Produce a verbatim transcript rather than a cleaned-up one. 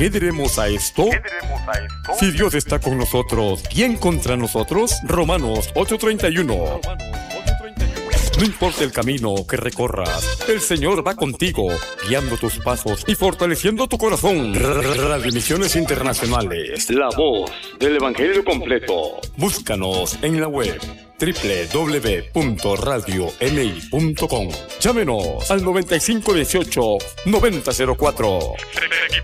¿Qué diremos a esto? ¿Qué diremos a esto? Si Dios está con nosotros, ¿quién contra nosotros? Romanos ocho treinta y uno. No importa el camino que recorras, el Señor va contigo, guiando tus pasos y fortaleciendo tu corazón. Radio Misiones Internacionales, la voz del Evangelio completo. Búscanos en la web doble u doble u doble u punto radio m i punto com. Llámenos al noventa y cinco dieciocho noventa cero cuatro.